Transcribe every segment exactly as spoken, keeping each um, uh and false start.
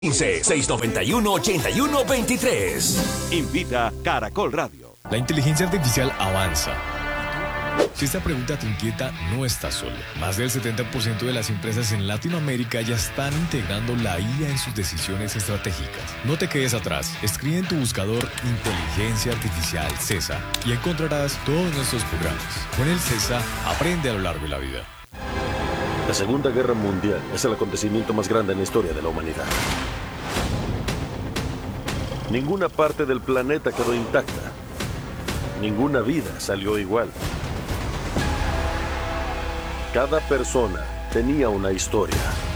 seis nueve uno, ocho uno dos tres. Invita Caracol Radio. La inteligencia artificial avanza. Si esta pregunta te inquieta, no estás solo. Más del setenta por ciento de las empresas en Latinoamérica ya están integrando la I A en sus decisiones estratégicas. No te quedes atrás. Escribe en tu buscador Inteligencia Artificial CESA y encontrarás todos nuestros programas. Con el CESA, aprende a lo largo de la vida. La Segunda Guerra Mundial es el acontecimiento más grande en la historia de la humanidad. Ninguna parte del planeta quedó intacta. Ninguna vida salió igual. Cada persona tenía una historia.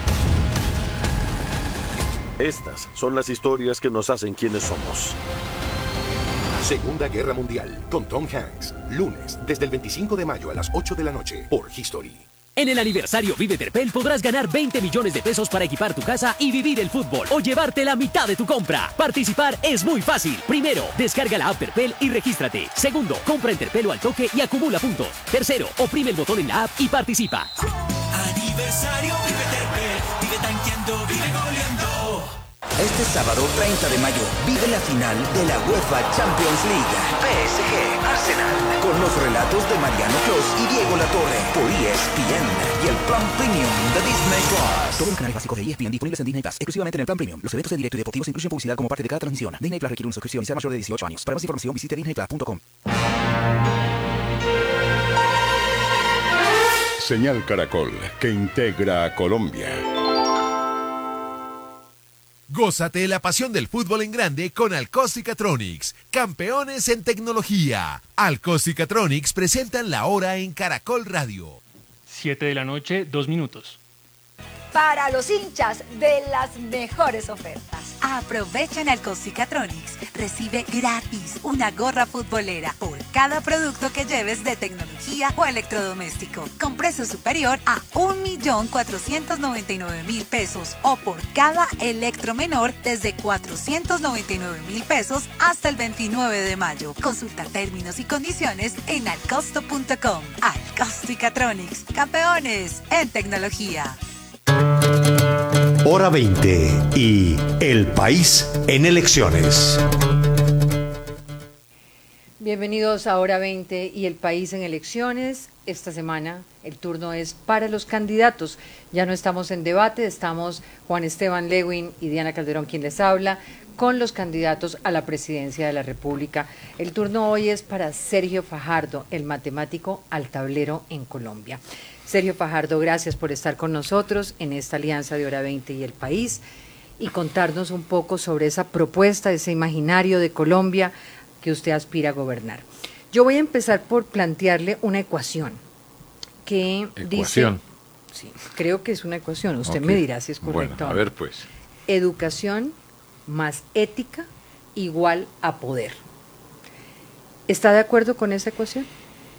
Estas son las historias que nos hacen quienes somos. Segunda Guerra Mundial, con Tom Hanks. Lunes, desde el veinticinco de mayo a las ocho de la noche, por History. En el aniversario Vive Terpel podrás ganar veinte millones de pesos para equipar tu casa y vivir el fútbol o llevarte la mitad de tu compra. Participar es muy fácil. Primero, descarga la app Terpel y regístrate. Segundo, compra en Terpel o al toque y acumula puntos. Tercero, oprime el botón en la app y participa. Aniversario Vive Terpel. Vive tanqueando, vive goleando. Este sábado treinta de mayo vive la final de la UEFA Champions League. P S G Arsenal. Con los relatos de Mariano Clos y Diego Latorre por E S P N y el plan premium de Disney Plus. Todos los canales básicos de E S P N disponibles en Disney Plus, exclusivamente en el plan premium. Los eventos en directo y deportivos incluyen publicidad como parte de cada transmisión. Disney Plus requiere una suscripción y sea mayor de dieciocho años. Para más información visite disney plus punto com. Señal Caracol, que integra a Colombia. Gózate la pasión del fútbol en grande con Alcóstica-Tronics, campeones en tecnología. Alcóstica-Tronics presentan la hora en Caracol Radio. siete de la noche, dos minutos. Para los hinchas de las mejores ofertas. Aprovecha en Alcóstica-Tronics. Recibe gratis una gorra futbolera por cada producto que lleves de tecnología o electrodoméstico, con precio superior a un millón cuatrocientos noventa y nueve mil pesos, o por cada electro menor desde cuatrocientos noventa y nueve mil pesos hasta el veintinueve de mayo. Consulta términos y condiciones en alcosto punto com. Alcóstica-Tronics, campeones en tecnología. Hora veinte y El País en elecciones. Bienvenidos a Hora veinte y El País en elecciones. Esta semana el turno es para los candidatos. Ya no estamos en debate, estamos Juan Esteban Lewin y Diana Calderón quien les habla, con los candidatos a la presidencia de la República. El turno hoy es para Sergio Fajardo, el matemático al tablero en Colombia. Sergio Fajardo, gracias por estar con nosotros en esta alianza de Hora veinte y El País y contarnos un poco sobre esa propuesta, ese imaginario de Colombia que usted aspira a gobernar. Yo voy a empezar por plantearle una ecuación que ¿Ecuación? dice... Sí, creo que es una ecuación, usted Okay. me dirá si es correcto. Bueno, a ver pues. Educación más ética igual a poder. ¿Está de acuerdo con esa ecuación?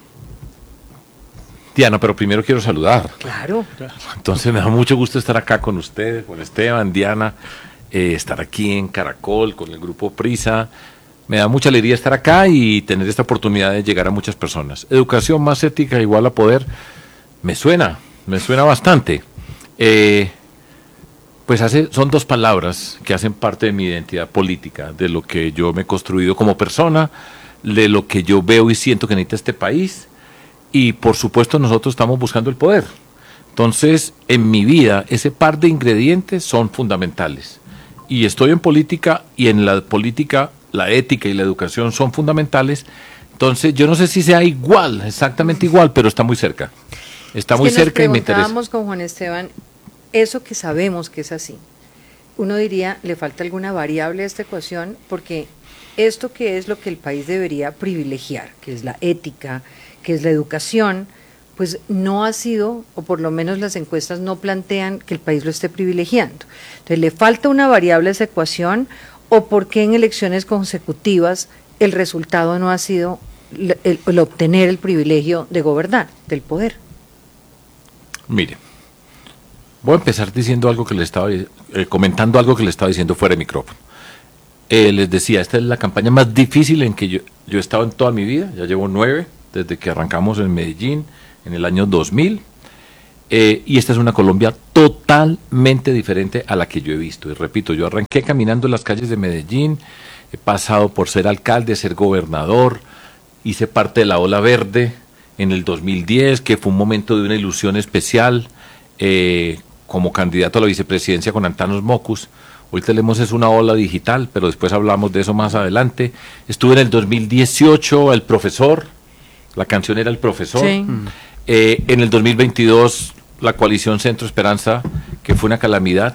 Diana, pero primero quiero saludar. Claro. Entonces me da mucho gusto estar acá con ustedes, con Esteban, Diana, eh, estar aquí en Caracol con el grupo Prisa. Me da mucha alegría estar acá y tener esta oportunidad de llegar a muchas personas. Educación más ética igual a poder, me suena, me suena bastante. Eh, pues hace, son dos palabras que hacen parte de mi identidad política, de lo que yo me he construido como persona, de lo que yo veo y siento que necesita este país. Y por supuesto nosotros estamos buscando el poder. Entonces, en mi vida, ese par de ingredientes son fundamentales. Y estoy en política, y en la política, la ética y la educación son fundamentales. Entonces, yo no sé si sea igual, exactamente igual, pero está muy cerca. Está es muy que cerca y me interesa. Nos interesa. con Juan Esteban, eso que sabemos que es así. Uno diría, ¿le falta alguna variable a esta ecuación? Porque esto que es lo que el país debería privilegiar, que es la ética, que es la educación, pues no ha sido, o por lo menos las encuestas no plantean que el país lo esté privilegiando. Entonces, ¿le falta una variable a esa ecuación o por qué en elecciones consecutivas el resultado no ha sido el, el, el obtener el privilegio de gobernar, del poder? Mire, voy a empezar diciendo algo que le estaba, eh, comentando algo que le estaba diciendo fuera de micrófono. Eh, les decía, esta es la campaña más difícil en que yo, yo he estado en toda mi vida, ya llevo nueve, desde que arrancamos en Medellín en el año dos mil, Eh, y esta es una Colombia totalmente diferente a la que yo he visto. Y repito, yo arranqué caminando en las calles de Medellín, he pasado por ser alcalde, ser gobernador, hice parte de la Ola Verde en el dos mil diez, que fue un momento de una ilusión especial, eh, como candidato a la vicepresidencia con Antanos Mocus. Hoy tenemos es una ola digital, pero después hablamos de eso más adelante. Estuve en el dos mil dieciocho, El Profesor, la canción era El Profesor. Sí. Eh, en el dos mil veintidós, la coalición Centro Esperanza, que fue una calamidad,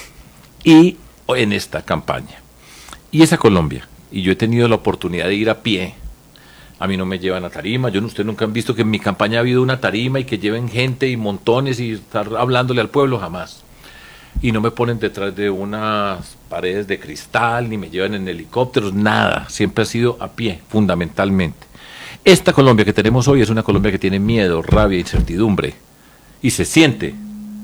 y en esta campaña. Y esa Colombia, y yo he tenido la oportunidad de ir a pie, a mí no me llevan a tarima, yo, ustedes nunca han visto que en mi campaña ha habido una tarima y que lleven gente y montones y estar hablándole al pueblo, jamás. Y no me ponen detrás de unas paredes de cristal, ni me llevan en helicópteros, nada, siempre ha sido a pie, fundamentalmente. Esta Colombia que tenemos hoy es una Colombia que tiene miedo, rabia, incertidumbre, y se siente,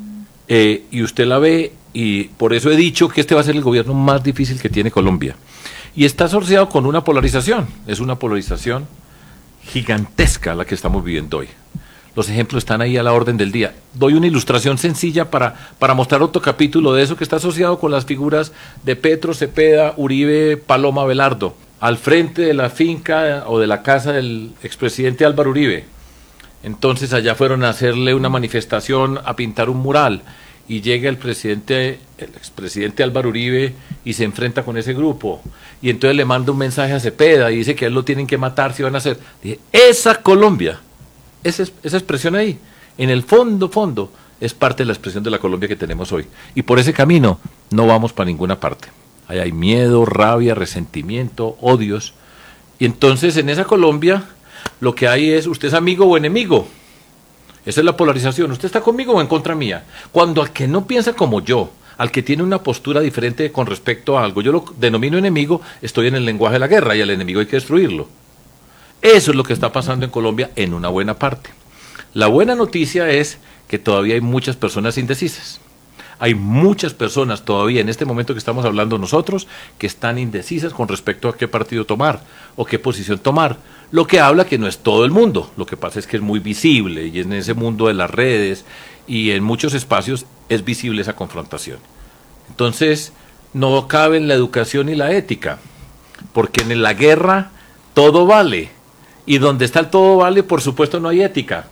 eh, y usted la ve, y por eso he dicho que este va a ser el gobierno más difícil que tiene Colombia, y está asociado con una polarización, es una polarización gigantesca la que estamos viviendo hoy. Los ejemplos están ahí a la orden del día. Doy una ilustración sencilla para, para mostrar otro capítulo de eso que está asociado con las figuras de Petro, Cepeda, Uribe, Paloma, Abelardo, al frente de la finca o de la casa del expresidente Álvaro Uribe. Entonces allá fueron a hacerle una manifestación, a pintar un mural, y llega el presidente, el expresidente Álvaro Uribe, y se enfrenta con ese grupo, y entonces le manda un mensaje a Cepeda y dice que a él lo tienen que matar si van a hacer. Dije, esa Colombia, esa, esa expresión ahí, en el fondo, fondo, es parte de la expresión de la Colombia que tenemos hoy, y por ese camino no vamos para ninguna parte. Ahí hay miedo, rabia, resentimiento, odios, y entonces en esa Colombia lo que hay es, usted es amigo o enemigo. Esa es la polarización, usted está conmigo o en contra mía. Cuando al que no piensa como yo, al que tiene una postura diferente con respecto a algo, yo lo denomino enemigo, estoy en el lenguaje de la guerra, y al enemigo hay que destruirlo. Eso es lo que está pasando en Colombia en una buena parte. La buena noticia es que todavía hay muchas personas indecisas. Hay muchas personas todavía en este momento que estamos hablando nosotros que están indecisas con respecto a qué partido tomar o qué posición tomar. Lo que habla que no es todo el mundo, lo que pasa es que es muy visible, y en ese mundo de las redes y en muchos espacios es visible esa confrontación. Entonces no cabe en la educación y la ética, porque en la guerra todo vale, y donde está el todo vale, por supuesto no hay ética.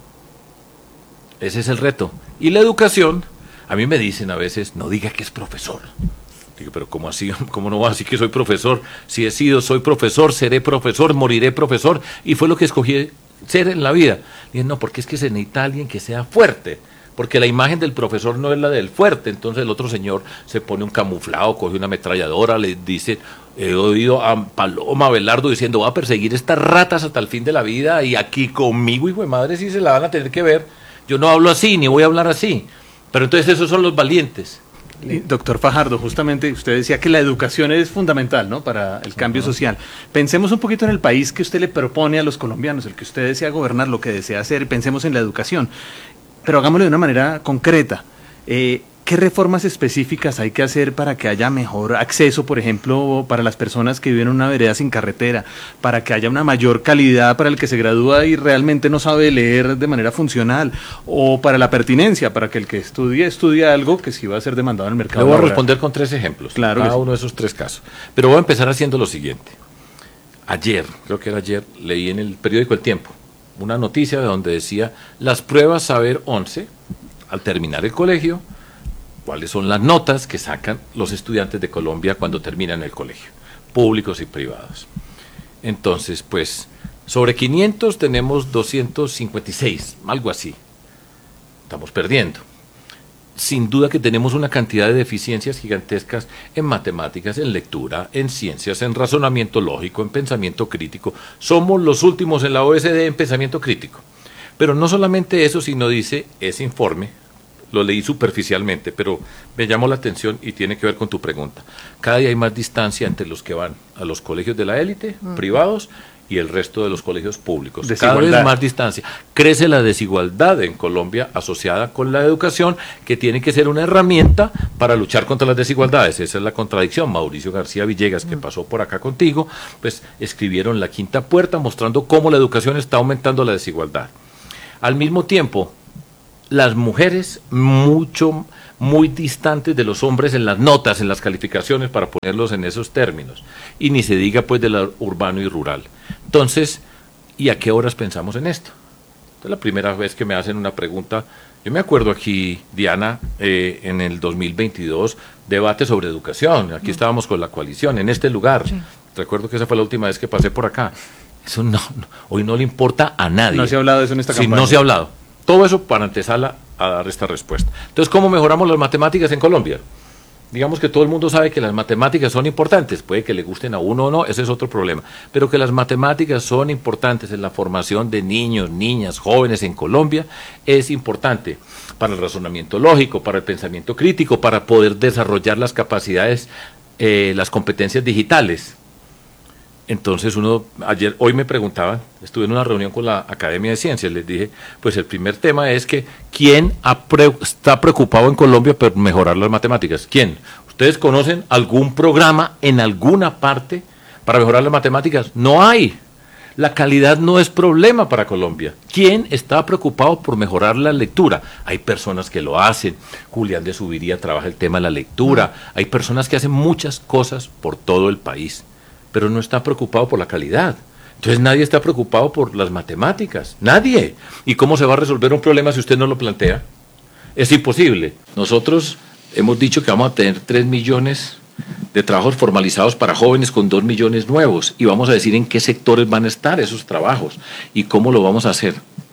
Ese es el reto. Y la educación, a mí me dicen a veces, no diga que es profesor. Digo, pero ¿cómo así? ¿Cómo no va a decir que soy profesor? Si he sido, soy profesor, seré profesor, moriré profesor, y fue lo que escogí ser en la vida. Dije, no, porque es que se necesita alguien que sea fuerte, porque la imagen del profesor no es la del fuerte. Entonces el otro señor se pone un camuflado, coge una ametralladora, le dice, he oído a Paloma Abelardo diciendo, va a perseguir estas ratas hasta el fin de la vida, y aquí conmigo, hijo de madre, sí se la van a tener que ver. Yo no hablo así, ni voy a hablar así. Pero entonces esos son los valientes. Doctor Fajardo, justamente usted decía que la educación es fundamental, ¿no?, para el cambio uh-huh. social. Pensemos un poquito en el país que usted le propone a los colombianos, el que usted desea gobernar, lo que desea hacer, pensemos en la educación, pero hagámoslo de una manera concreta. Eh, ¿Qué reformas específicas hay que hacer para que haya mejor acceso, por ejemplo, para las personas que viven en una vereda sin carretera, para que haya una mayor calidad para el que se gradúa y realmente no sabe leer de manera funcional, o para la pertinencia, para que el que estudie, estudie algo que sí va a ser demandado en el mercado? Le voy a laboral. responder con tres ejemplos, claro, cada uno de esos tres casos. Pero voy a empezar haciendo lo siguiente. Ayer, creo que era ayer, leí en el periódico El Tiempo una noticia de donde decía, las pruebas Saber once, al terminar el colegio, cuáles son las notas que sacan los estudiantes de Colombia cuando terminan el colegio, públicos y privados. Entonces, pues, sobre quinientos tenemos doscientos cincuenta y seis, algo así. Estamos perdiendo. Sin duda que tenemos una cantidad de deficiencias gigantescas en matemáticas, en lectura, en ciencias, en razonamiento lógico, en pensamiento crítico. Somos los últimos en la O E C D en pensamiento crítico. Pero no solamente eso, sino dice ese informe, lo leí superficialmente, pero me llamó la atención y tiene que ver con tu pregunta. Cada día hay más distancia entre los que van a los colegios de la élite, mm. privados, y el resto de los colegios públicos. Cada vez más distancia. Crece la desigualdad en Colombia asociada con la educación, que tiene que ser una herramienta para luchar contra las desigualdades. Esa es la contradicción. Mauricio García Villegas, que pasó por acá contigo, pues escribieron La Quinta Puerta mostrando cómo la educación está aumentando la desigualdad. Al mismo tiempo, las mujeres mucho, muy distantes de los hombres en las notas, en las calificaciones, para ponerlos en esos términos. Y ni se diga pues de lo urbano y rural. Entonces, ¿y a qué horas pensamos en esto? Es la primera vez que me hacen una pregunta. Yo me acuerdo aquí, Diana, eh, en el dos mil veintidós, debate sobre educación. Aquí estábamos con la coalición, en este lugar. Sí. Recuerdo que esa fue la última vez que pasé por acá. Eso no, no, hoy no le importa a nadie. No se ha hablado de eso en esta sí, campaña. No se ha hablado. Todo eso para antesala a dar esta respuesta. Entonces, ¿cómo mejoramos las matemáticas en Colombia? Digamos que todo el mundo sabe que las matemáticas son importantes. Puede que le gusten a uno o no, ese es otro problema. Pero que las matemáticas son importantes en la formación de niños, niñas, jóvenes en Colombia, es importante para el razonamiento lógico, para el pensamiento crítico, para poder desarrollar las capacidades, eh, las competencias digitales. Entonces uno, ayer, hoy me preguntaban, estuve en una reunión con la Academia de Ciencias, les dije, pues el primer tema es que ¿quién ha pre- está preocupado en Colombia por mejorar las matemáticas? ¿Quién? ¿Ustedes conocen algún programa en alguna parte para mejorar las matemáticas? No hay. La calidad no es problema para Colombia. ¿Quién está preocupado por mejorar la lectura? Hay personas que lo hacen. Julián de Subiría trabaja el tema de la lectura. Hay personas que hacen muchas cosas por todo el país, pero no está preocupado por la calidad. Entonces nadie está preocupado por las matemáticas, nadie. ¿Y cómo se va a resolver un problema si usted no lo plantea? Es imposible. Nosotros hemos dicho que vamos a tener tres millones de trabajos formalizados para jóvenes con dos millones nuevos, y vamos a decir en qué sectores van a estar esos trabajos y cómo lo vamos a hacer.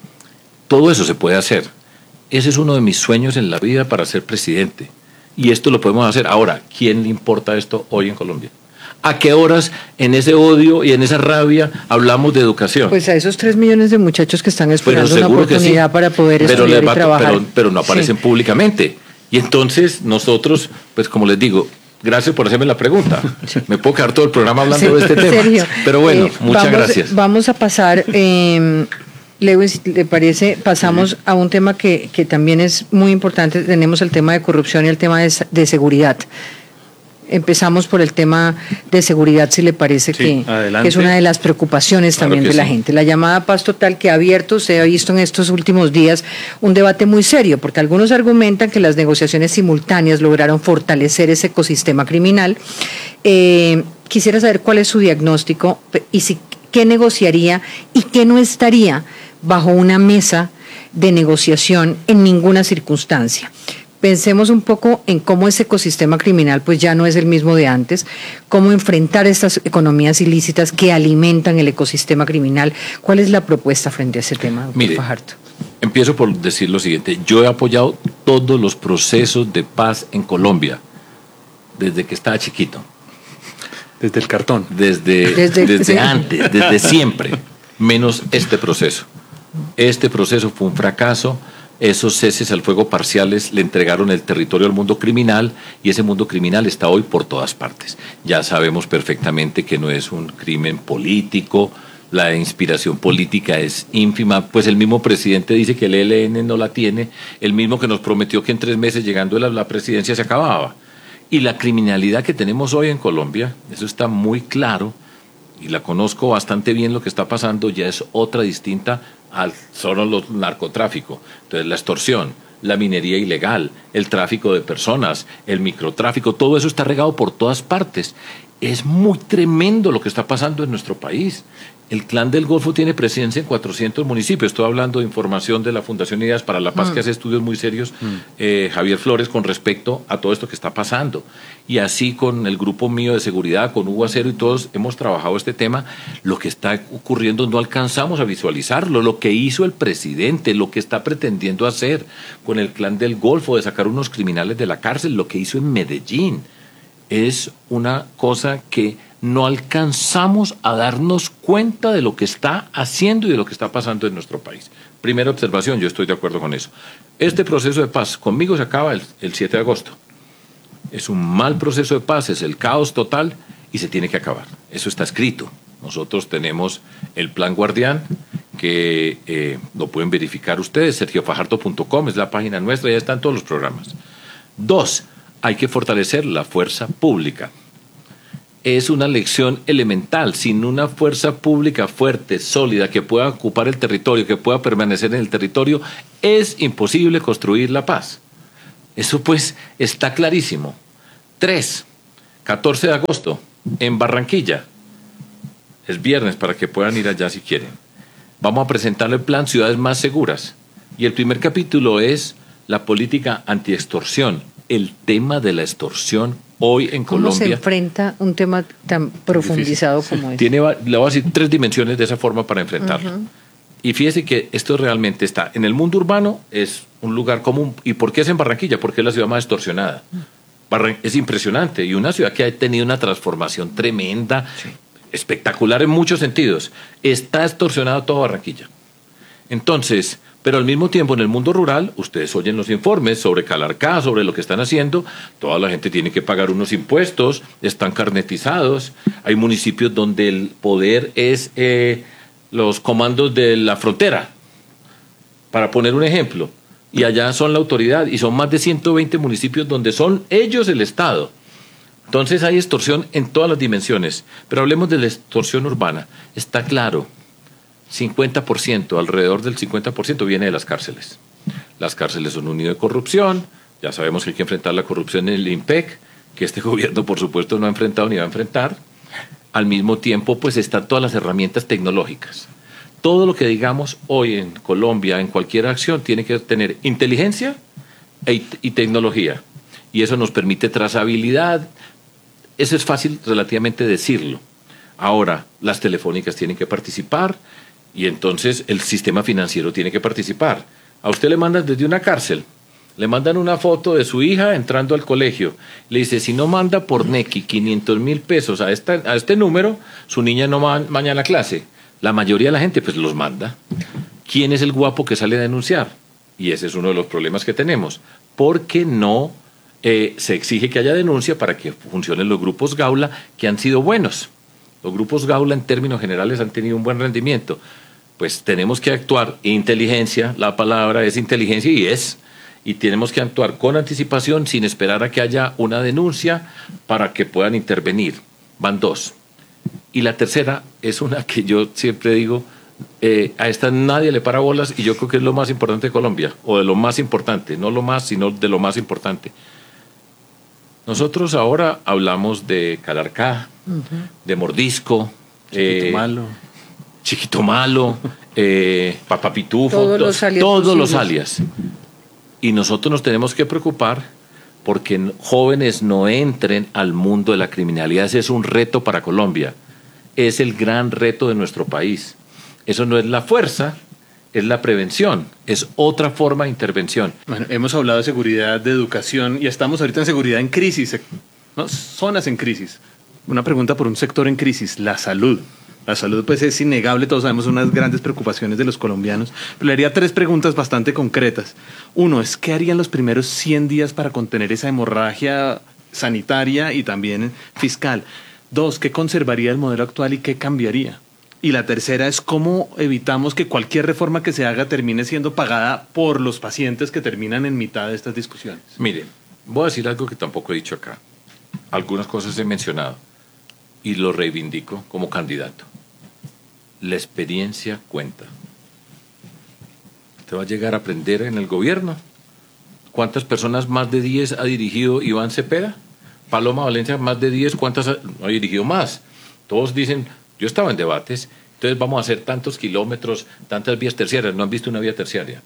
Todo eso se puede hacer. Ese es uno de mis sueños en la vida para ser presidente, y esto lo podemos hacer. Ahora, ¿quién le importa esto hoy en Colombia? ¿A qué horas en ese odio y en esa rabia hablamos de educación? Pues a esos tres millones de muchachos que están esperando una oportunidad sí, para poder pero estudiar y va, trabajar. Pero, pero no aparecen sí. públicamente. Y entonces nosotros, pues como les digo, gracias por hacerme la pregunta. Sí. Me puedo quedar todo el programa hablando sí, de este tema. Sergio, pero bueno, eh, muchas vamos, gracias. Vamos a pasar, eh, Lewis, ¿le parece? Pasamos sí. a un tema que, que también es muy importante. Tenemos el tema de corrupción y el tema de, de seguridad. Empezamos por el tema de seguridad, si le parece sí, que, que es una de las preocupaciones claro también de la sí. gente. La llamada paz total que ha abierto, usted ha visto en estos últimos días un debate muy serio, porque algunos argumentan que las negociaciones simultáneas lograron fortalecer ese ecosistema criminal. Eh, quisiera saber cuál es su diagnóstico y si qué negociaría y qué no estaría bajo una mesa de negociación en ninguna circunstancia. Pensemos un poco en cómo ese ecosistema criminal pues ya no es el mismo de antes, cómo enfrentar estas economías ilícitas que alimentan el ecosistema criminal. ¿Cuál es la propuesta frente a ese tema, doctor Mire, Fajardo? Empiezo por decir lo siguiente. Yo he apoyado todos los procesos de paz en Colombia desde que estaba chiquito. Desde el cartón. Desde, desde, desde sí. antes, desde siempre, menos este proceso. Este proceso fue un fracaso. Esos ceses al fuego parciales le entregaron el territorio al mundo criminal, y ese mundo criminal está hoy por todas partes. Ya sabemos perfectamente que no es un crimen político, la inspiración política es ínfima, pues el mismo presidente dice que el E L N no la tiene, el mismo que nos prometió que en tres meses llegando a la, la presidencia se acababa. Y la criminalidad que tenemos hoy en Colombia, eso está muy claro, y la conozco bastante bien lo que está pasando, ya es otra distinta al solo el narcotráfico. Entonces la extorsión, la minería ilegal, el tráfico de personas, el microtráfico, todo eso está regado por todas partes. Es muy tremendo lo que está pasando en nuestro país. El Clan del Golfo tiene presencia en cuatrocientos municipios. Estoy hablando de información de la Fundación Ideas para la Paz, mm. que hace estudios muy serios, mm. eh, Javier Flores, con respecto a todo esto que está pasando. Y así con el grupo mío de seguridad, con Hugo Acero y todos, hemos trabajado este tema. Lo que está ocurriendo no alcanzamos a visualizarlo. Lo que hizo el presidente, lo que está pretendiendo hacer con el Clan del Golfo, de sacar unos criminales de la cárcel, lo que hizo en Medellín, es una cosa que no alcanzamos a darnos cuenta de lo que está haciendo y de lo que está pasando en nuestro país. Primera observación, yo estoy de acuerdo con eso. Este proceso de paz conmigo se acaba el, el siete de agosto. Es un mal proceso de paz, es el caos total y se tiene que acabar. Eso está escrito. Nosotros tenemos el Plan Guardián, que eh, lo pueden verificar ustedes, sergio fajardo punto com es la página nuestra, ya están todos los programas. Dos, hay que fortalecer la fuerza pública. es una lección elemental. Sin una fuerza pública fuerte, sólida, que pueda ocupar el territorio, que pueda permanecer en el territorio, es imposible construir la paz. Eso pues está clarísimo. Tres, catorce de agosto, en Barranquilla. Es viernes para que puedan ir allá si quieren. Vamos a presentar el plan Ciudades Más Seguras. Y el primer capítulo es la política antiextorsión, el tema de la extorsión hoy en ¿Cómo Colombia. se enfrenta un tema tan profundizado como este? Tiene, le voy a decir tres dimensiones de esa forma para enfrentarlo. Uh-huh. Y fíjese que esto realmente está en el mundo urbano, es un lugar común. ¿Y por qué es en Barranquilla? Porque es la ciudad más extorsionada. Barran- es impresionante y una ciudad que ha tenido una transformación tremenda, sí, espectacular en muchos sentidos. Está extorsionada toda Barranquilla. Entonces, pero al mismo tiempo en el mundo rural, ustedes oyen los informes sobre Calarcá, sobre lo que están haciendo, toda la gente tiene que pagar unos impuestos, están carnetizados, hay municipios donde el poder es eh, los comandos de la frontera, para poner un ejemplo, y allá son la autoridad, y son más de ciento veinte municipios donde son ellos el Estado. Entonces hay extorsión en todas las dimensiones, pero hablemos de la extorsión urbana. Está claro, cincuenta por ciento, alrededor del cincuenta por ciento viene de las cárceles. Las cárceles son un nido de corrupción, ya sabemos que hay que enfrentar la corrupción en el IMPEC, que este gobierno por supuesto no ha enfrentado ni va a enfrentar. Al mismo tiempo pues están todas las herramientas tecnológicas. Todo lo que digamos hoy en Colombia, en cualquier acción, tiene que tener inteligencia e, y tecnología. Y eso nos permite trazabilidad. Eso es fácil relativamente decirlo. Ahora, las telefónicas tienen que participar y entonces el sistema financiero tiene que participar. A usted le mandan desde una cárcel, le mandan una foto de su hija entrando al colegio. Le dice, si no manda por Nequi quinientos mil pesos a, esta, a este número, su niña no va mañana a clase. La mayoría de la gente pues los manda. ¿Quién es el guapo que sale a denunciar? Y ese es uno de los problemas que tenemos. Porque no eh, se exige que haya denuncia para que funcionen los grupos Gaula, que han sido buenos. Los grupos Gaula en términos generales han tenido un buen rendimiento. Pues tenemos que actuar. Inteligencia, la palabra es inteligencia y es. Y tenemos que actuar con anticipación sin esperar a que haya una denuncia para que puedan intervenir. Van dos. Y la tercera es una que yo siempre digo, eh, a esta nadie le para bolas y yo creo que es lo más importante de Colombia, o de lo más importante, no lo más, sino de lo más importante. Nosotros ahora hablamos de Calarcá, uh-huh, de Mordisco, Chiquito eh, Malo, Chiquito Malo, eh, Papá Pitufo, todos, los alias, todos los alias. Y nosotros nos tenemos que preocupar porque jóvenes no entren al mundo de la criminalidad. Ese es un reto para Colombia. Es el gran reto de nuestro país. Eso no es la fuerza, es la prevención, es otra forma de intervención. Bueno, hemos hablado de seguridad, de educación, y estamos ahorita en seguridad en crisis, ¿no? Zonas en crisis. Una pregunta por un sector en crisis, la salud. La salud pues es innegable, todos sabemos, unas grandes preocupaciones de los colombianos. Pero le haría tres preguntas bastante concretas. Uno es, ¿qué harían los primeros cien días para contener esa hemorragia sanitaria y también fiscal? Dos, ¿qué conservaría el modelo actual y qué cambiaría? Y la tercera es, ¿cómo evitamos que cualquier reforma que se haga termine siendo pagada por los pacientes que terminan en mitad de estas discusiones? Miren, voy a decir algo que tampoco he dicho acá. Algunas cosas he mencionado y lo reivindico como candidato. La experiencia cuenta. Usted va a llegar a aprender en el gobierno. ¿Cuántas personas más de diez ha dirigido Iván Cepeda? Paloma Valencia, más de diez, ¿cuántas ha, ha dirigido más? Todos dicen, yo estaba en debates, entonces vamos a hacer tantos kilómetros, tantas vías terciarias. No han visto una vía terciaria.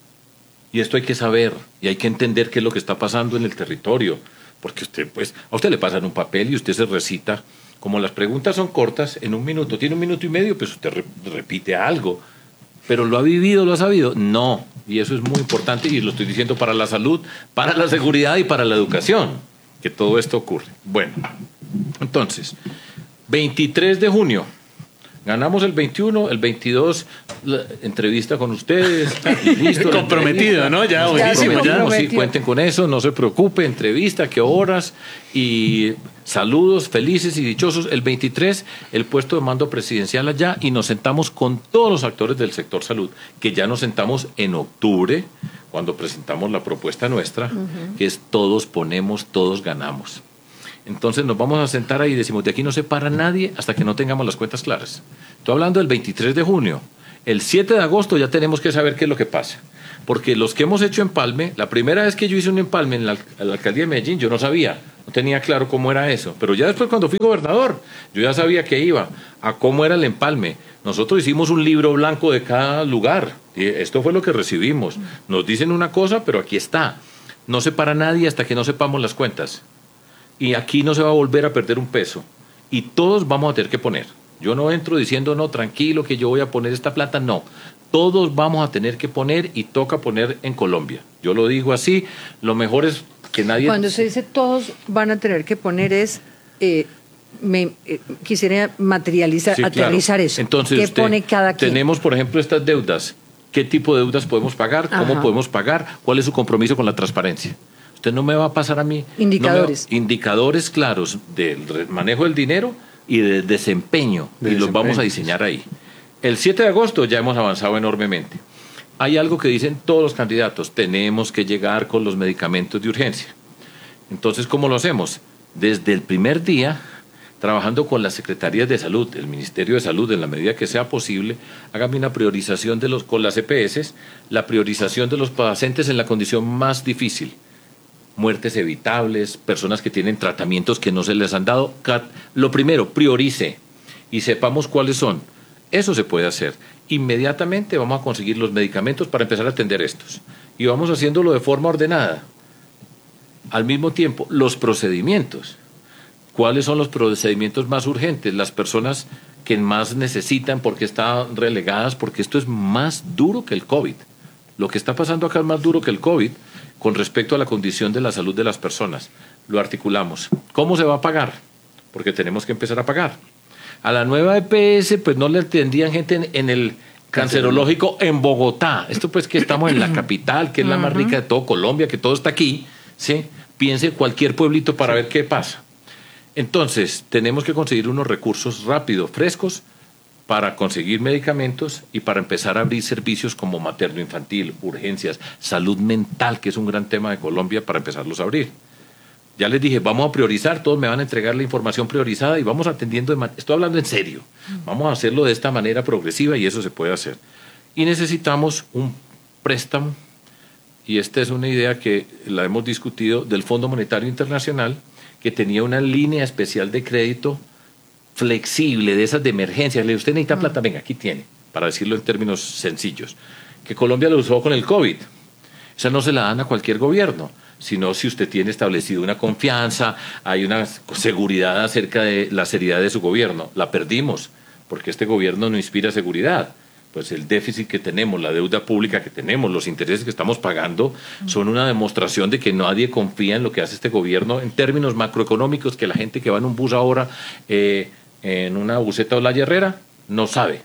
Y esto hay que saber y hay que entender qué es lo que está pasando en el territorio. Porque usted, pues, a usted le pasan un papel y usted se recita. Como las preguntas son cortas, en un minuto, tiene un minuto y medio, pues usted re repite algo. ¿Pero lo ha vivido, lo ha sabido? No. Y eso es muy importante y lo estoy diciendo para la salud, para la seguridad y para la educación, que todo esto ocurre. Bueno, entonces, veintitrés de junio, ganamos el veintiuno, el veintidós, la entrevista con ustedes. Y listo, comprometido, ¿no? Ya, buenísimo. Ya, sí, cuenten con eso, no se preocupe, entrevista, qué horas y saludos felices y dichosos. El veintitrés, el puesto de mando presidencial allá y nos sentamos con todos los actores del sector salud, que ya nos sentamos en octubre, cuando presentamos la propuesta nuestra, uh-huh, que es todos ponemos, todos ganamos. Entonces nos vamos a sentar ahí y decimos, de aquí no se para nadie hasta que no tengamos las cuentas claras. Estoy hablando del veintitrés de junio. El siete de agosto ya tenemos que saber qué es lo que pasa. Porque los que hemos hecho empalme, la primera vez que yo hice un empalme en la, en la alcaldía de Medellín, yo no sabía, no tenía claro cómo era eso. Pero ya después cuando fui gobernador, yo ya sabía que iba a cómo era el empalme. Nosotros hicimos un libro blanco de cada lugar. Y esto fue lo que recibimos. Nos dicen una cosa, pero aquí está. No se para nadie hasta que no sepamos las cuentas. Y aquí no se va a volver a perder un peso. Y todos vamos a tener que poner. Yo no entro diciendo, no, tranquilo, que yo voy a poner esta plata. No, todos vamos a tener que poner y toca poner en Colombia. Yo lo digo así, lo mejor es que nadie... Cuando se dice todos van a tener que poner es... Eh, me eh, quisiera materializar, sí, aterrizar claro. eso. Entonces, ¿qué usted, pone cada quien? Tenemos, por ejemplo, estas deudas. ¿Qué tipo de deudas podemos pagar? ¿Cómo Ajá. podemos pagar? ¿Cuál es su compromiso con la transparencia? Usted no me va a pasar a mí... Indicadores. No me, indicadores claros del manejo del dinero y de desempeño. De y los desempeño, vamos a diseñar ahí. El siete de agosto ya hemos avanzado enormemente. Hay algo que dicen todos los candidatos. Tenemos que llegar con los medicamentos de urgencia. Entonces, ¿cómo lo hacemos? Desde el primer día, trabajando con las secretarías de salud, el Ministerio de Salud, en la medida que sea posible, hágame una priorización de los, con las E P S, la priorización de los pacientes en la condición más difícil. Muertes evitables, personas que tienen tratamientos que no se les han dado. Lo primero, priorice y sepamos cuáles son. Eso se puede hacer. Inmediatamente vamos a conseguir los medicamentos para empezar a atender estos. Y vamos haciéndolo de forma ordenada. Al mismo tiempo, los procedimientos. ¿Cuáles son los procedimientos más urgentes? Las personas que más necesitan porque están relegadas, porque esto es más duro que el COVID. Lo que está pasando acá es más duro que el COVID con respecto a la condición de la salud de las personas. Lo articulamos. ¿Cómo se va a pagar? Porque tenemos que empezar a pagar. A la nueva E P S, pues no le atendían gente en, en el cancerológico en Bogotá. Esto pues que estamos en la capital, que es la más rica de todo Colombia, que todo está aquí, ¿sí? Piense cualquier pueblito para ver qué pasa. Entonces, tenemos que conseguir unos recursos rápidos, frescos, para conseguir medicamentos y para empezar a abrir servicios como materno-infantil, urgencias, salud mental, que es un gran tema de Colombia, para empezarlos a abrir. Ya les dije, vamos a priorizar, todos me van a entregar la información priorizada y vamos atendiendo, de estoy hablando en serio, vamos a hacerlo de esta manera progresiva y eso se puede hacer. Y necesitamos un préstamo, y esta es una idea que la hemos discutido, del Fondo Monetario Internacional, que tenía una línea especial de crédito flexible, de esas de emergencia. Le usted necesita plata, venga, aquí tiene, para decirlo en términos sencillos, que Colombia lo usó con el COVID. Esa no se la dan a cualquier gobierno, sino si usted tiene establecido una confianza, hay una seguridad acerca de la seriedad de su gobierno. La perdimos, porque este gobierno no inspira seguridad. Pues el déficit que tenemos, la deuda pública que tenemos, los intereses que estamos pagando, son una demostración de que nadie confía en lo que hace este gobierno en términos macroeconómicos, que la gente que va en un bus ahora, eh, en una buseta o la Herrera, no sabe.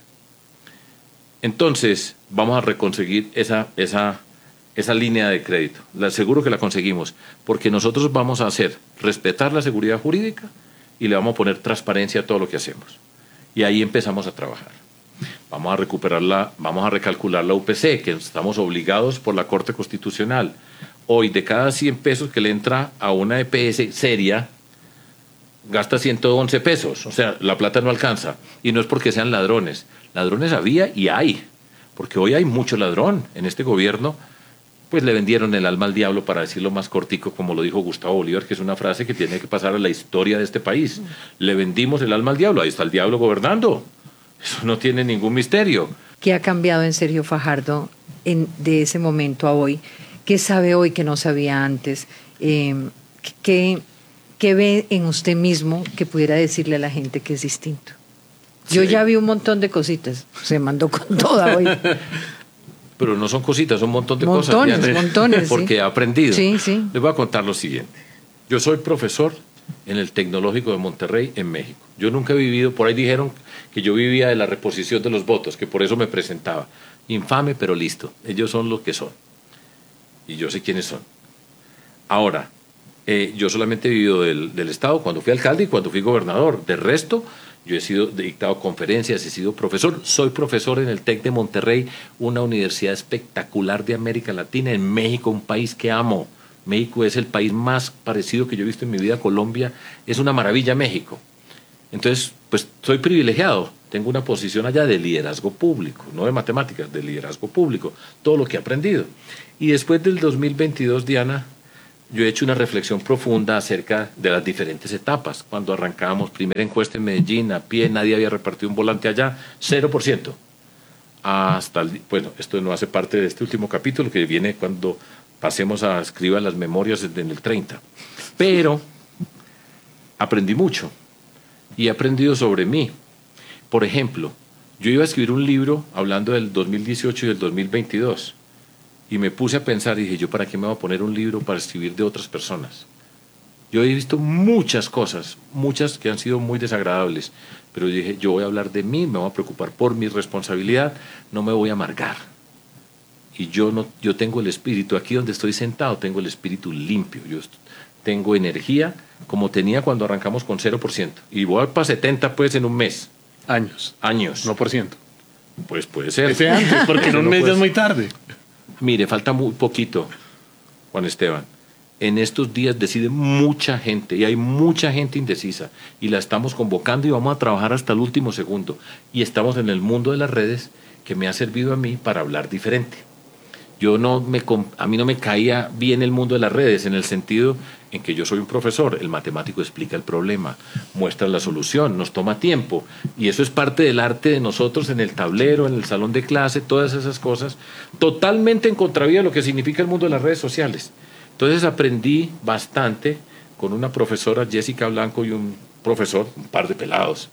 Entonces, vamos a reconseguir esa, esa, esa línea de crédito. Le aseguro que la conseguimos, porque nosotros vamos a hacer respetar la seguridad jurídica y le vamos a poner transparencia a todo lo que hacemos. Y ahí empezamos a trabajar. Vamos a recuperarla, vamos a recalcular la U P C, que estamos obligados por la Corte Constitucional. Hoy, de cada cien pesos que le entra a una E P S seria, gasta ciento once pesos. O sea, la plata no alcanza. Y no es porque sean ladrones. Ladrones había y hay. Porque hoy hay mucho ladrón en este gobierno. Pues le vendieron el alma al diablo, para decirlo más cortico, como lo dijo Gustavo Bolívar, que es una frase que tiene que pasar a la historia de este país. Le vendimos el alma al diablo. Ahí está el diablo gobernando. Eso no tiene ningún misterio. ¿Qué ha cambiado en serio Fajardo en, de ese momento a hoy? ¿Qué sabe hoy que no sabía antes? Eh, ¿qué, ¿Qué ve en usted mismo que pudiera decirle a la gente que es distinto? Yo sí. Ya vi un montón de cositas. Se mandó con toda hoy. Pero no son cositas, son un montón de montones, cosas. Montones, montones. Porque sí. he aprendido. Sí, sí. Les voy a contar lo siguiente. Yo soy profesor en el Tecnológico de Monterrey, en México. Yo nunca he vivido, por ahí dijeron que yo vivía de la reposición de los votos, que por eso me presentaba. Infame, pero listo. Ellos son los que son. Y yo sé quiénes son. Ahora, eh, yo solamente he vivido del, del Estado cuando fui alcalde y cuando fui gobernador. De resto, yo he sido he dictado conferencias, he sido profesor. Soy profesor en el TEC de Monterrey, una universidad espectacular de América Latina, en México, un país que amo. México es el país más parecido que yo he visto en mi vida a Colombia. Es una maravilla México. Entonces, pues soy privilegiado. Tengo una posición allá de liderazgo público, no de matemáticas, de liderazgo público. Todo lo que he aprendido. Y después del dos mil veintidós, Diana, yo he hecho una reflexión profunda acerca de las diferentes etapas. Cuando arrancábamos, primera encuesta en Medellín, a pie, nadie había repartido un volante allá, cero por ciento. Hasta, el, bueno, esto no hace parte de este último capítulo, que viene cuando pasemos a escribir las memorias en el treinta. Pero aprendí mucho y he aprendido sobre mí. Por ejemplo, yo iba a escribir un libro hablando del dos mil dieciocho y del dos mil veintidós y me puse a pensar y dije, ¿yo para qué me voy a poner un libro para escribir de otras personas? Yo he visto muchas cosas, muchas que han sido muy desagradables, pero yo dije, yo voy a hablar de mí, me voy a preocupar por mi responsabilidad, no me voy a amargar. Y yo, no, yo tengo el espíritu, aquí donde estoy sentado, tengo el espíritu limpio, yo tengo energía como tenía cuando arrancamos con cero por ciento. Y voy para setenta pues en un mes. Años. Años. No por ciento. Pues puede ser. Ese antes, porque en un mes ya es muy tarde. Mire, falta muy poquito, Juan Esteban. En estos días decide mucha gente y hay mucha gente indecisa y la estamos convocando y vamos a trabajar hasta el último segundo. Y estamos en el mundo de las redes que me ha servido a mí para hablar diferente. Yo no me, a mí no me caía bien el mundo de las redes en el sentido en que yo soy un profesor, el matemático explica el problema, muestra la solución, nos toma tiempo y eso es parte del arte de nosotros en el tablero, en el salón de clase, todas esas cosas, totalmente en contravía de lo que significa el mundo de las redes sociales. Entonces aprendí bastante con una profesora, Jessica Blanco, y un profesor, un par de pelados,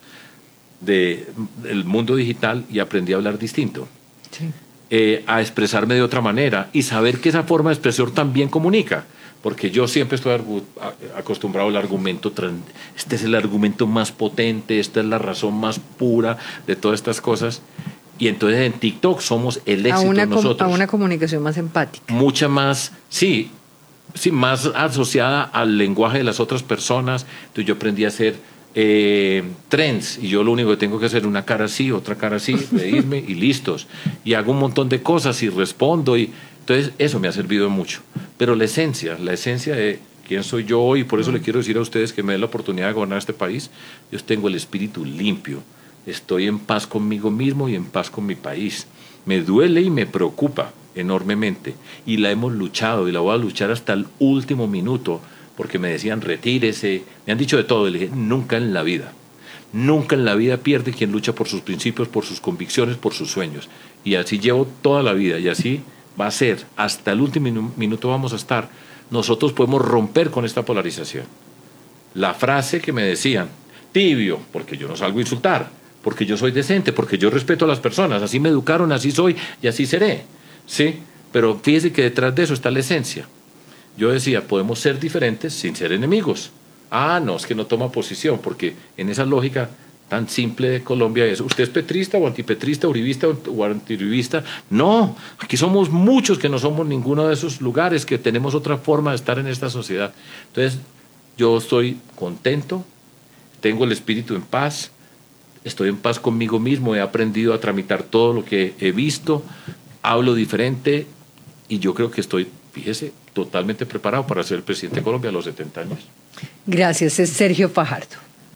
de, del mundo digital y aprendí a hablar distinto. Sí. Eh, a expresarme de otra manera y saber que esa forma de expresión también comunica, porque yo siempre estoy acostumbrado al argumento, este es el argumento más potente, esta es la razón más pura de todas estas cosas, y entonces en TikTok somos el éxito a una nosotros. A una comunicación más empática. Mucha más, sí, sí, más asociada al lenguaje de las otras personas. Entonces yo aprendí a hacer Eh, trends y yo lo único que tengo que hacer es una cara así, otra cara así, reírme y listos, y hago un montón de cosas y respondo y entonces eso me ha servido mucho, pero la esencia, la esencia de quién soy yo hoy, por eso le quiero decir a ustedes que me den la oportunidad de gobernar este país. Yo tengo el espíritu limpio, estoy en paz conmigo mismo y en paz con mi país, me duele y me preocupa enormemente y la hemos luchado y la voy a luchar hasta el último minuto, porque me decían retírese, me han dicho de todo, y le dije nunca en la vida, nunca en la vida pierde quien lucha por sus principios, por sus convicciones, por sus sueños, y así llevo toda la vida y así va a ser, hasta el último minuto vamos a estar. Nosotros podemos romper con esta polarización. La frase que me decían, tibio, porque yo no salgo a insultar, porque yo soy decente, porque yo respeto a las personas, así me educaron, así soy y así seré, ¿sí? Pero fíjese que detrás de eso está la esencia. Yo decía, podemos ser diferentes sin ser enemigos. Ah, no, es que no toma posición, porque en esa lógica tan simple de Colombia es, ¿usted es petrista o antipetrista, uribista o antiuribista? No, aquí somos muchos que no somos ninguno de esos lugares, que tenemos otra forma de estar en esta sociedad. Entonces, yo estoy contento, tengo el espíritu en paz, estoy en paz conmigo mismo, he aprendido a tramitar todo lo que he visto, hablo diferente y yo creo que estoy, fíjese, totalmente preparado para ser el presidente de Colombia a los setenta años. Gracias, es Sergio Fajardo.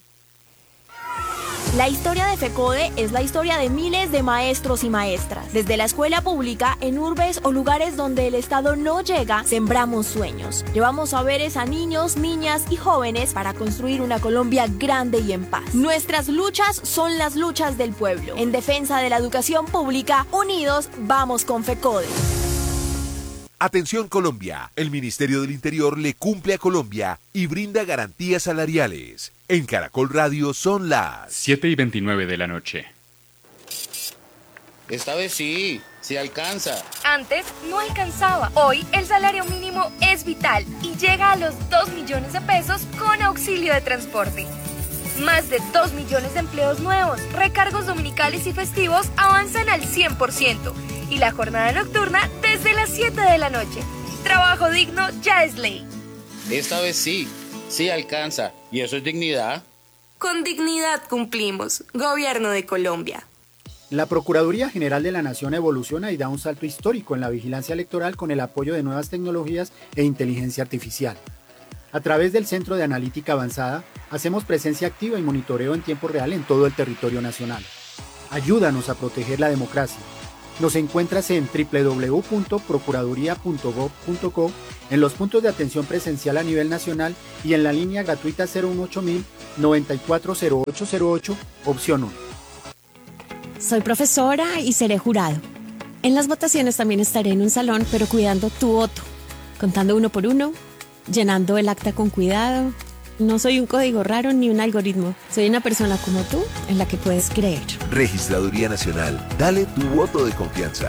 La historia de FECODE es la historia de miles de maestros y maestras. Desde la escuela pública, en urbes o lugares donde el Estado no llega, sembramos sueños. Llevamos saberes a niños, niñas y jóvenes para construir una Colombia grande y en paz. Nuestras luchas son las luchas del pueblo. En defensa de la educación pública, unidos vamos con FECODE. Atención Colombia, el Ministerio del Interior le cumple a Colombia y brinda garantías salariales. En Caracol Radio son las siete y veintinueve de la noche. Esta vez sí, sí alcanza. Antes no alcanzaba. Hoy el salario mínimo es vital y llega a los dos millones de pesos con auxilio de transporte. Más de dos millones de empleos nuevos, recargos dominicales y festivos avanzan al cien por ciento. Y la jornada nocturna desde las siete de la noche. Trabajo digno ya es ley. Esta vez sí, sí alcanza. ¿Y eso es dignidad? Con dignidad cumplimos. Gobierno de Colombia. La Procuraduría General de la Nación evoluciona y da un salto histórico en la vigilancia electoral con el apoyo de nuevas tecnologías e inteligencia artificial. A través del Centro de Analítica Avanzada, hacemos presencia activa y monitoreo en tiempo real en todo el territorio nacional. Ayúdanos a proteger la democracia. Nos encuentras en doble u doble u doble u punto procuraduría punto gob punto co, en los puntos de atención presencial a nivel nacional y en la línea gratuita cero uno ocho mil noventa y cuatro cero ocho cero ocho, opción uno. Soy profesora y seré jurado. En las votaciones también estaré en un salón, pero cuidando tu voto, contando uno por uno, llenando el acta con cuidado. No soy un código raro ni un algoritmo. Soy una persona como tú, en la que puedes creer. Registraduría Nacional. Dale tu voto de confianza.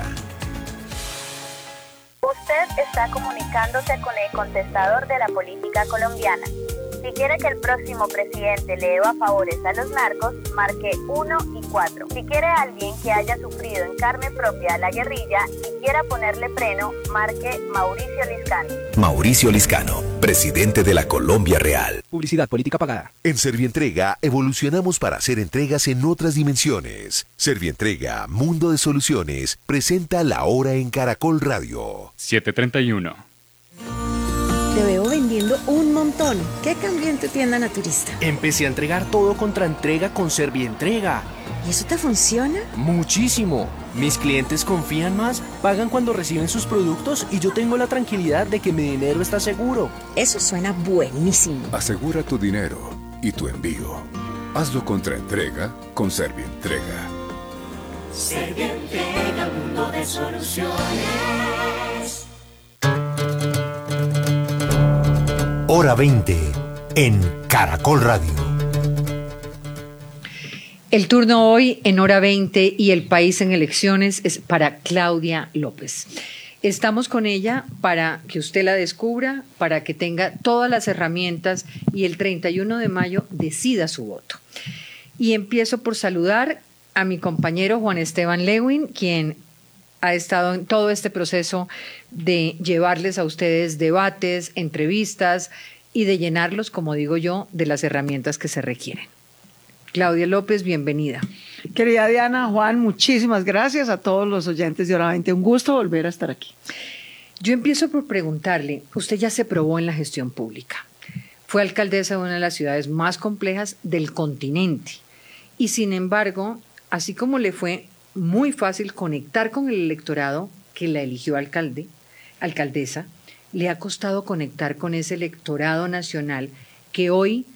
Usted está comunicándose con el contestador de la política colombiana. Si quiere que el próximo presidente le deba favores a los narcos, marque uno y cuatro. Si quiere a alguien que haya sufrido en carne propia la guerrilla y quiera ponerle freno, marque Mauricio Liscano. Mauricio Liscano, presidente de la Colombia Real. Publicidad política pagada. En Servientrega evolucionamos para hacer entregas en otras dimensiones. Servientrega, Mundo de Soluciones, presenta La Hora en Caracol Radio. siete treinta y uno. Te veo vendiendo un montón. ¿Qué cambió en tu tienda naturista? Empecé a entregar todo contra entrega con Servientrega. ¿Y eso te funciona? Muchísimo. Mis clientes confían más, pagan cuando reciben sus productos y yo tengo la tranquilidad de que mi dinero está seguro. Eso suena buenísimo. Asegura tu dinero y tu envío. Hazlo contra entrega con Servientrega. Servientrega, mundo de soluciones. Hora veinte en Caracol Radio. El turno hoy en Hora veinte y el país en elecciones es para Claudia López. Estamos con ella para que usted la descubra, para que tenga todas las herramientas y el treinta y uno de mayo decida su voto. Y empiezo por saludar a mi compañero Juan Esteban Lewin, quien ha estado en todo este proceso de llevarles a ustedes debates, entrevistas y de llenarlos, como digo yo, de las herramientas que se requieren. Claudia López, bienvenida. Querida Diana, Juan, muchísimas gracias a todos los oyentes de Hora veinte. Un gusto volver a estar aquí. Yo empiezo por preguntarle, usted ya se probó en la gestión pública. Fue alcaldesa de una de las ciudades más complejas del continente. Y sin embargo, así como le fue muy fácil conectar con el electorado que la eligió alcalde, alcaldesa, le ha costado conectar con ese electorado nacional que hoy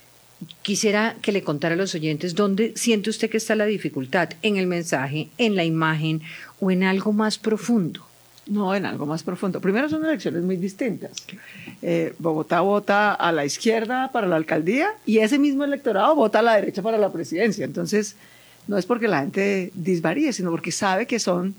quisiera que le contara a los oyentes dónde siente usted que está la dificultad, en el mensaje, en la imagen o en algo más profundo. No, en algo más profundo. Primero, son elecciones muy distintas. Eh, Bogotá vota a la izquierda para la alcaldía y ese mismo electorado vota a la derecha para la presidencia. Entonces, no es porque la gente disvaríe, sino porque sabe que son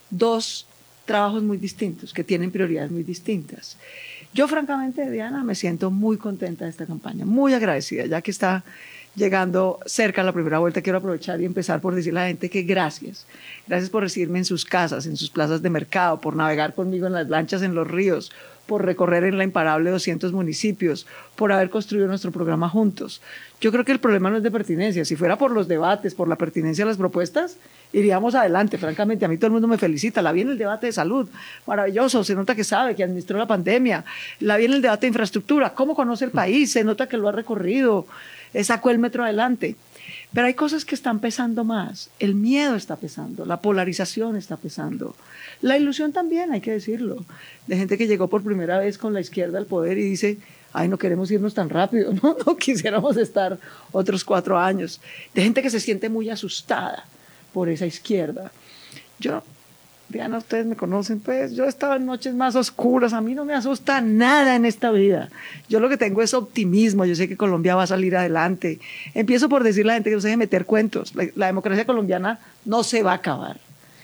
dos trabajos muy distintos, que tienen prioridades muy distintas. Yo, francamente, Diana, me siento muy contenta de esta campaña, muy agradecida, ya que está llegando cerca la primera vuelta. Quiero aprovechar y empezar por decirle a la gente que gracias. Gracias por recibirme en sus casas, en sus plazas de mercado, por navegar conmigo en las lanchas en los ríos, por recorrer en la imparable doscientos municipios, por haber construido nuestro programa juntos. Yo creo que el problema no es de pertinencia. Si fuera por los debates, por la pertinencia de las propuestas, iríamos adelante. Francamente, a mí todo el mundo me felicita. La vi en el debate de salud, maravilloso, se nota que sabe, que administró la pandemia. La vi en el debate de infraestructura, cómo conoce el país, se nota que lo ha recorrido, sacó el metro adelante. Pero hay cosas que están pesando más. El miedo está pesando, la polarización está pesando. La ilusión también, hay que decirlo, de gente que llegó por primera vez con la izquierda al poder y dice, ay, no queremos irnos tan rápido, no, no quisiéramos estar otros cuatro años. De gente que se siente muy asustada por esa izquierda. Yo, Diana, ustedes me conocen, pues yo he estado en noches más oscuras, a mí no me asusta nada en esta vida. Yo lo que tengo es optimismo, yo sé que Colombia va a salir adelante. Empiezo por decirle a la gente que no se deje meter cuentos, la, la democracia colombiana no se va a acabar.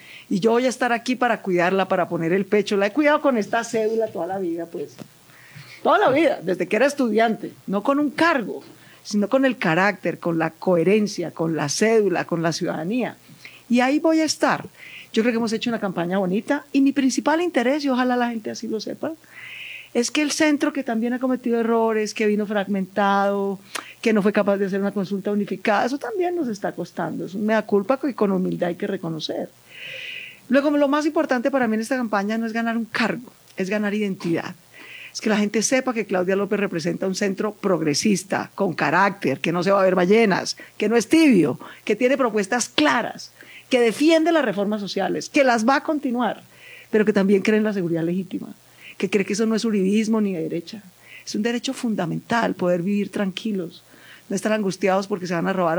Y yo voy a estar aquí para cuidarla, para poner el pecho. La he cuidado con esta cédula toda la vida, pues. Toda la vida, desde que era estudiante, no con un cargo, sino con el carácter, con la coherencia, con la cédula, con la ciudadanía. Y ahí voy a estar. Yo creo que hemos hecho una campaña bonita y mi principal interés, y ojalá la gente así lo sepa, es que el centro, que también ha cometido errores, que vino fragmentado, que no fue capaz de hacer una consulta unificada, eso también nos está costando, es un mea culpa que con humildad hay que reconocer. Luego, lo más importante para mí en esta campaña no es ganar un cargo, es ganar identidad. Es que la gente sepa que Claudia López representa un centro progresista, con carácter, que no se va a ver ballenas, que no es tibio, que tiene propuestas claras, que defiende las reformas sociales, que las va a continuar, pero que también cree en la seguridad legítima, que cree que eso no es uribismo ni de derecha. Es un derecho fundamental poder vivir tranquilos, no estar angustiados porque se van a robar